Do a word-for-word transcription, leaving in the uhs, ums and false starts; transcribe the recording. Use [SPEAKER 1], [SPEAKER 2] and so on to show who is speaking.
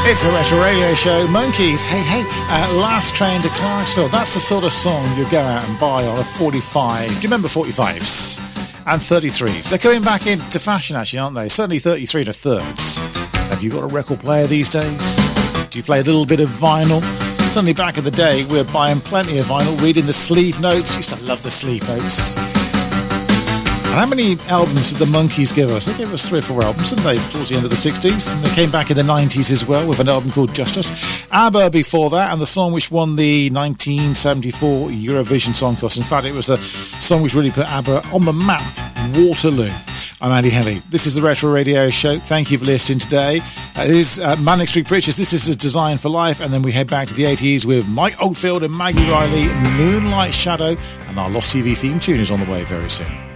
[SPEAKER 1] It's a retro radio show. Monkeys, hey, hey, uh, Last Train to Clarksville. That's the sort of song you go out and buy on a forty-five. Do you remember forty-fives? And thirty-threes. They're coming back into fashion, actually, aren't they? Certainly thirty-three and a thirds. Have you got a record player these days? Do you play a little bit of vinyl? Certainly back in the day, we were buying plenty of vinyl, reading the sleeve notes. Used to love the sleeve notes. And how many albums did the Monkees give us? They gave us three or four albums, didn't they, towards the end of the sixties? And they came back in the nineties as well with an album called Justice. ABBA before that, and the song which won the nineteen seventy-four Eurovision Song Contest. In fact, it was a song which really put ABBA on the map, Waterloo. I'm Andy Henley. This is the Retro Radio Show. Thank you for listening today. Uh, it is uh, Manic Street Preachers. This is a Design for Life. And then we head back to the eighties with Mike Oldfield and Maggie Riley, Moonlight Shadow. And our Lost T V theme tune is on the way very soon.